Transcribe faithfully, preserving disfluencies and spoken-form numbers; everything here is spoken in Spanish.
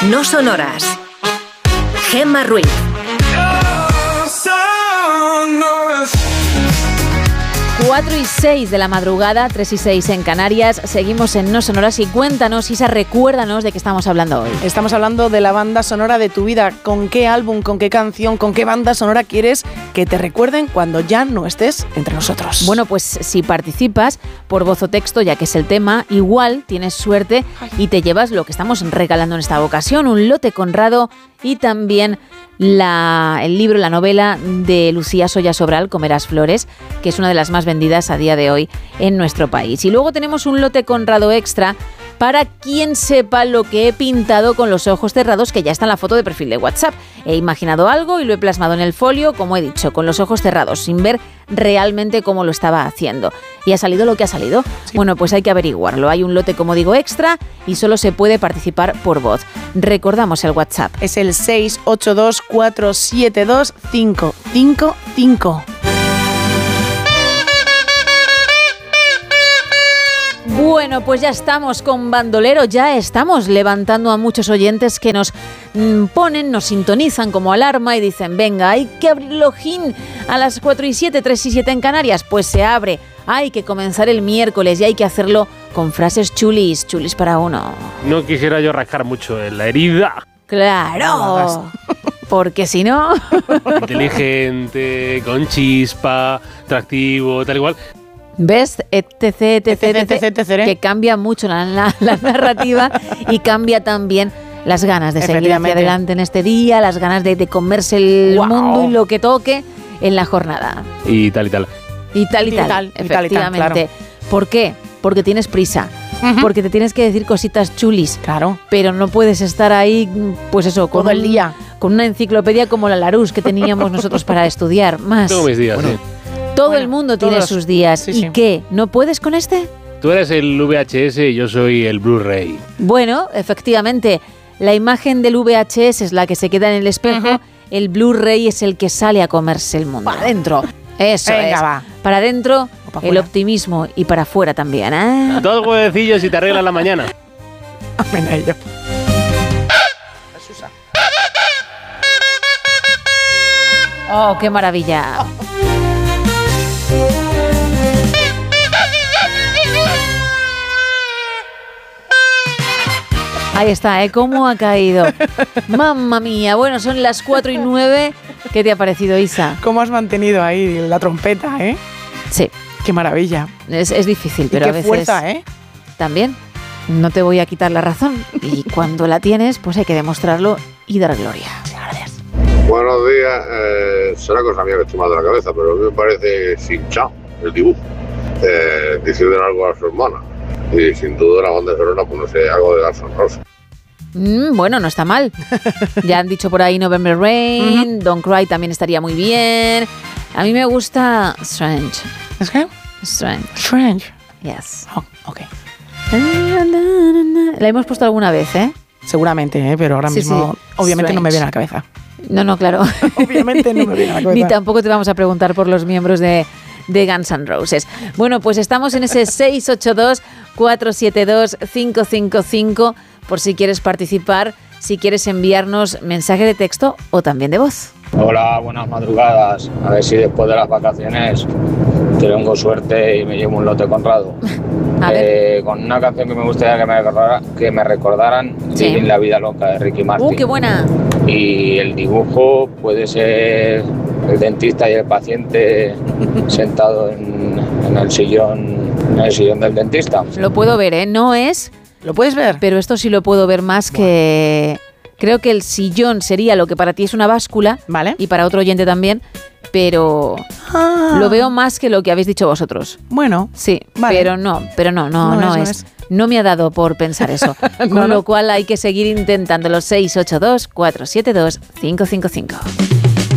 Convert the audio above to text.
No sonoras. Gemma Ruiz. cuatro y seis de la madrugada, tres y seis en Canarias. Seguimos en No Sonoras y cuéntanos, Isa, recuérdanos de qué estamos hablando hoy. Estamos hablando de la banda sonora de tu vida. ¿Con qué álbum, con qué canción, con qué banda sonora quieres que te recuerden cuando ya no estés entre nosotros? Bueno, pues si participas por voz o texto, ya que es el tema, igual tienes suerte y te llevas lo que estamos regalando en esta ocasión, un lote Conrado y también la, el libro, la novela de Lucía Soya Sobral, Comerás Flores, que es una de las más vendidas a día de hoy en nuestro país. Y luego tenemos un lote Conrado extra para quien sepa lo que he pintado con los ojos cerrados, que ya está en la foto de perfil de WhatsApp. He imaginado algo y lo he plasmado en el folio, como he dicho, con los ojos cerrados, sin ver realmente cómo lo estaba haciendo. ¿Y ha salido lo que ha salido? Sí. Bueno, pues hay que averiguarlo. Hay un lote, como digo, extra y solo se puede participar por voz. Recordamos el WhatsApp. Es el seis ocho dos, cuatro siete dos, cinco cinco cinco. Bueno, pues ya estamos con Bandolero, ya estamos levantando a muchos oyentes que nos mm, ponen, nos sintonizan como alarma y dicen, venga, hay que abrir el ojín a las cuatro y siete, tres y siete en Canarias, pues se abre, hay que comenzar el miércoles y hay que hacerlo con frases chulis, chulis para uno. No quisiera yo rascar mucho en la herida. ¡Claro! Porque si no... Inteligente, con chispa, atractivo, tal igual... ¿Ves? Etc, etc, etc, etc, que cambia mucho la, la, la narrativa y cambia también las ganas de seguir hacia adelante en este día, las ganas de, de comerse el wow. mundo y lo que toque en la jornada. Y tal y tal. Y tal y, y tal, tal, efectivamente. Y tal, y tal, claro. ¿Por qué? Porque tienes prisa. Uh-huh. Porque te tienes que decir cositas chulis. Claro. Pero no puedes estar ahí, pues eso, con todo el día. Con una enciclopedia como la Larousse que teníamos nosotros para estudiar. Más. Todos mis días, bueno. sí. Todo bueno, el mundo tiene los... sus días. Sí, ¿Y sí. qué? ¿No puedes con este? Tú eres el V H S y yo soy el Blu-ray. Bueno, efectivamente, la imagen del V H S es la que se queda en el espejo, uh-huh. el Blu-ray es el que sale a comerse el mundo. Para adentro. Eso Venga, es. Va. Para adentro, para el optimismo y para afuera también, ¿eh? Dos huevecillos y te arreglas la mañana. Amén a ello. Oh, qué maravilla. Oh. Ahí está, ¿eh? ¿Cómo ha caído? ¡Mamma mía! Bueno, son las cuatro y nueve. ¿Qué te ha parecido, Isa? ¿Cómo has mantenido ahí la trompeta, eh? Sí. ¡Qué maravilla! Es, es difícil, pero y qué a veces... fuerza, ¿eh? También. No te voy a quitar la razón. Y cuando la tienes, pues hay que demostrarlo y dar gloria. Gracias. Buenos días. Eh, será cosa mía que estoy mal de la cabeza, pero a mí me parece hinchado el dibujo. Eh, decirle algo a su hermana. Y sin duda la banda sonora, pues no sé, algo de Guns N' Roses. Mm, bueno, no está mal. Ya han dicho por ahí November Rain, uh-huh. Don't Cry también estaría muy bien. A mí me gusta Strange. ¿Es qué? Strange. Strange. Yes. Oh, ok. La hemos puesto alguna vez, ¿eh? Seguramente, ¿eh? Pero ahora sí, mismo, sí. obviamente Strange. No me viene a la cabeza. No, no, claro. Obviamente no me viene a la cabeza. Ni tampoco te vamos a preguntar por los miembros de... de Guns N' Roses. Bueno, pues estamos en ese seis ocho dos, cuatro siete dos, cinco cinco cinco por si quieres participar, si quieres enviarnos mensaje de texto o también de voz. Hola, buenas madrugadas. A ver si después de las vacaciones tengo suerte y me llevo un lote Conrado. A eh, ver. Con una canción que me gustaría que me, recordara, que me recordaran, sí. Vivir la vida loca de Ricky Martin. ¡Uh, qué buena! Y el dibujo puede ser el dentista y el paciente sentado en, en el sillón, en el sillón del dentista. Lo puedo ver, ¿eh? No es... ¿Lo puedes ver? Pero esto sí lo puedo ver más bueno. que... Creo que el sillón sería lo que para ti es una báscula. Vale. Y para otro oyente también. Pero ah. lo veo más que lo que habéis dicho vosotros. Bueno. Sí, vale. pero no, pero no, no, no, no es. es. No me ha dado por pensar eso. no, Con no. lo cual hay que seguir intentando los seis ocho dos, cuatro siete dos, cinco cinco cinco.